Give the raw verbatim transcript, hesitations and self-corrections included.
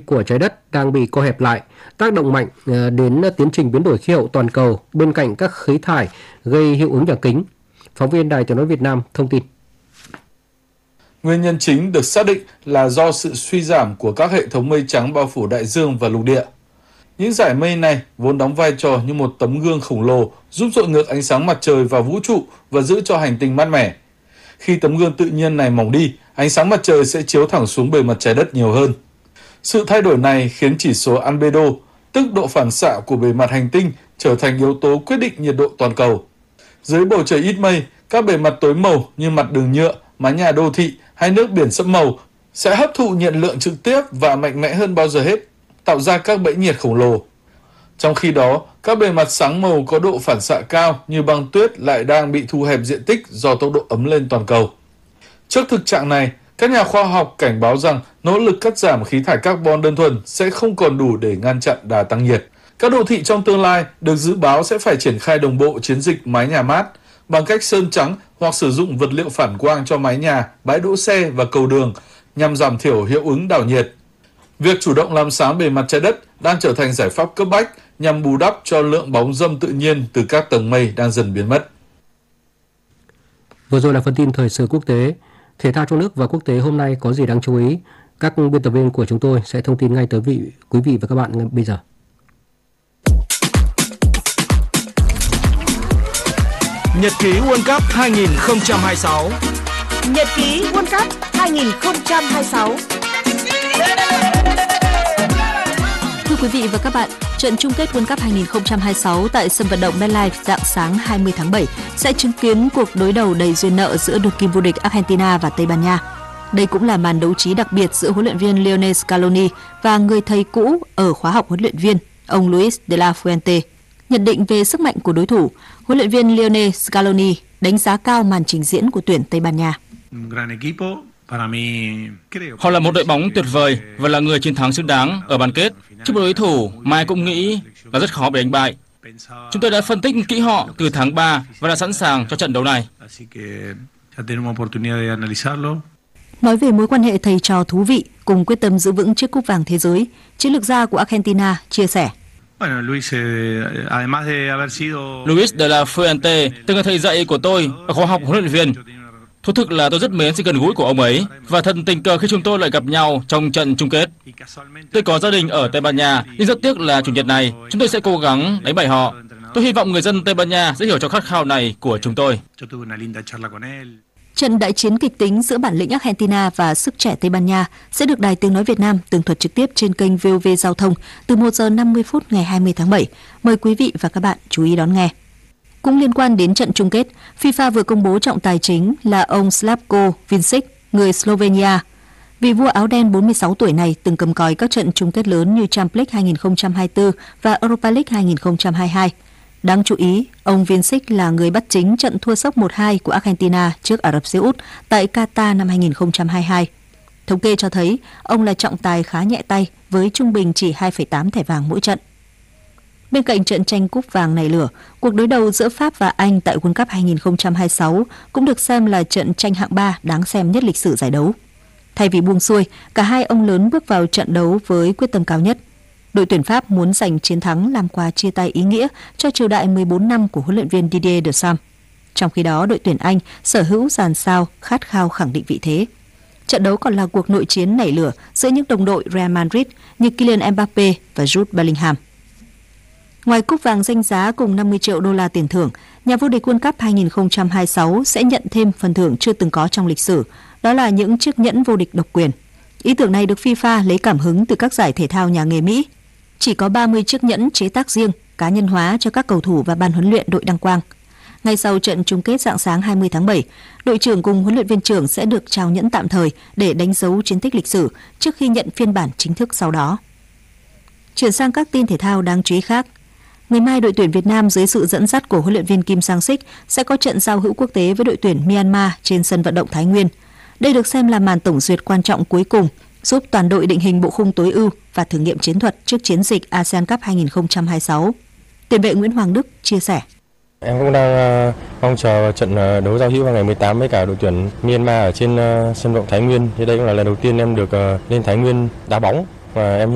của trái đất đang bị co hẹp lại, tác động mạnh đến tiến trình biến đổi khí hậu toàn cầu bên cạnh các khí thải gây hiệu ứng nhà kính. Phóng viên Đài Tiếng nói Việt Nam thông tin. Nguyên nhân chính được xác định là do sự suy giảm của các hệ thống mây trắng bao phủ đại dương và lục địa. Những dải mây này vốn đóng vai trò như một tấm gương khổng lồ giúp dội ngược ánh sáng mặt trời vào vũ trụ và giữ cho hành tinh mát mẻ. Khi tấm gương tự nhiên này mỏng đi, ánh sáng mặt trời sẽ chiếu thẳng xuống bề mặt trái đất nhiều hơn. Sự thay đổi này khiến chỉ số albedo, tức độ phản xạ của bề mặt hành tinh, trở thành yếu tố quyết định nhiệt độ toàn cầu. Dưới bầu trời ít mây, các bề mặt tối màu như mặt đường nhựa, mái nhà đô thị hay nước biển sẫm màu sẽ hấp thụ nhiệt lượng trực tiếp và mạnh mẽ hơn bao giờ hết, tạo ra các bẫy nhiệt khổng lồ. Trong khi đó, các bề mặt sáng màu có độ phản xạ cao như băng tuyết lại đang bị thu hẹp diện tích do tốc độ ấm lên toàn cầu. Trước thực trạng này, các nhà khoa học cảnh báo rằng nỗ lực cắt giảm khí thải carbon đơn thuần sẽ không còn đủ để ngăn chặn đà tăng nhiệt. Các đô thị trong tương lai được dự báo sẽ phải triển khai đồng bộ chiến dịch mái nhà mát bằng cách sơn trắng hoặc sử dụng vật liệu phản quang cho mái nhà, bãi đỗ xe và cầu đường nhằm giảm thiểu hiệu ứng đảo nhiệt. Việc chủ động làm sáng bề mặt trái đất đang trở thành giải pháp cấp bách nhằm bù đắp cho lượng bóng râm tự nhiên từ các tầng mây đang dần biến mất. Vừa rồi là phần tin thời sự quốc tế. Thể thao trong nước và quốc tế hôm nay có gì đáng chú ý? Các biên tập viên của chúng tôi sẽ thông tin ngay tới vị quý vị và các bạn ngay bây giờ. Nhật ký World Cup hai không hai sáu. Nhật ký World Cup hai không hai sáu. Thưa quý vị và các bạn, trận chung kết World Cup hai không hai sáu tại sân vận động MetLife rạng sáng hai mươi tháng bảy sẽ chứng kiến cuộc đối đầu đầy duyên nợ giữa đương kim vô địch Argentina và Tây Ban Nha. Đây cũng là màn đấu trí đặc biệt giữa huấn luyện viên Lionel Scaloni và người thầy cũ ở khóa học huấn luyện viên, ông Luis de la Fuente. Nhận định về sức mạnh của đối thủ, huấn luyện viên Lionel Scaloni đánh giá cao màn trình diễn của tuyển Tây Ban Nha. Họ là một đội bóng tuyệt vời và là người chiến thắng xứng đáng ở bán kết trước một đối thủ mà ai cũng nghĩ là rất khó để đánh bại. Chúng tôi đã phân tích kỹ họ từ tháng ba và đã sẵn sàng cho trận đấu này. Nói về mối quan hệ thầy trò thú vị cùng quyết tâm giữ vững chiếc cúp vàng thế giới, chiến lược gia của Argentina chia sẻ. Luis de la Fuente từng là thầy dạy của tôi ở khóa học huấn luyện viên. Thú thực là tôi rất mến sự gần gũi của ông ấy và thật tình cờ khi chúng tôi lại gặp nhau trong trận chung kết. Tôi có gia đình ở Tây Ban Nha, nhưng rất tiếc là chủ nhật này chúng tôi sẽ cố gắng đánh bại họ. Tôi hy vọng người dân Tây Ban Nha sẽ hiểu cho khát khao này của chúng tôi. Trận đại chiến kịch tính giữa bản lĩnh Argentina và sức trẻ Tây Ban Nha sẽ được Đài Tiếng nói Việt Nam tường thuật trực tiếp trên kênh vê o vê Giao thông từ một giờ năm mươi phút ngày hai mươi tháng bảy. Mời quý vị và các bạn chú ý đón nghe. Cũng liên quan đến trận chung kết, FIFA vừa công bố trọng tài chính là ông Slavko Vincic, người Slovenia. Vị vua áo đen bốn mươi sáu tuổi này từng cầm còi các trận chung kết lớn như Champions League hai không hai tư và Europa League hai không hai hai. Đáng chú ý, ông Vincic là người bắt chính trận thua sốc một hai của Argentina trước Ả Rập Xê Út tại Qatar năm hai không hai hai. Thống kê cho thấy ông là trọng tài khá nhẹ tay với trung bình chỉ hai phẩy tám thẻ vàng mỗi trận. Bên cạnh trận tranh cúp vàng này lửa, cuộc đối đầu giữa Pháp và Anh tại World Cup hai không hai sáu cũng được xem là trận tranh hạng ba đáng xem nhất lịch sử giải đấu. Thay vì buông xuôi, cả hai ông lớn bước vào trận đấu với quyết tâm cao nhất. Đội tuyển Pháp muốn giành chiến thắng làm quà chia tay ý nghĩa cho triều đại mười bốn năm của huấn luyện viên Didier Deschamps. Trong khi đó, đội tuyển Anh sở hữu dàn sao khát khao khẳng định vị thế. Trận đấu còn là cuộc nội chiến nảy lửa giữa những đồng đội Real Madrid như Kylian Mbappe và Jude Bellingham. Ngoài cúp vàng danh giá cùng năm mươi triệu đô la tiền thưởng, nhà vô địch World Cup hai không hai sáu sẽ nhận thêm phần thưởng chưa từng có trong lịch sử, đó là những chiếc nhẫn vô địch độc quyền. Ý tưởng này được FIFA lấy cảm hứng từ các giải thể thao nhà nghề Mỹ. Chỉ có ba mươi chiếc nhẫn chế tác riêng, cá nhân hóa cho các cầu thủ và ban huấn luyện đội đăng quang. Ngay sau trận chung kết rạng sáng hai mươi tháng bảy, đội trưởng cùng huấn luyện viên trưởng sẽ được trao nhẫn tạm thời để đánh dấu chiến tích lịch sử trước khi nhận phiên bản chính thức sau đó. Chuyển sang các tin thể thao đáng chú ý khác. Ngày mai, đội tuyển Việt Nam dưới sự dẫn dắt của huấn luyện viên Kim Sang-sik sẽ có trận giao hữu quốc tế với đội tuyển Myanmar trên sân vận động Thái Nguyên. Đây được xem là màn tổng duyệt quan trọng cuối cùng, giúp toàn đội định hình bộ khung tối ưu và thử nghiệm chiến thuật trước chiến dịch a sê an Cup hai không hai sáu. Tiền vệ Nguyễn Hoàng Đức chia sẻ. Em cũng đang mong chờ trận đấu giao hữu vào ngày mười tám với cả đội tuyển Myanmar ở trên sân vận động Thái Nguyên. Thì đây cũng là lần đầu tiên em được lên Thái Nguyên đá bóng và em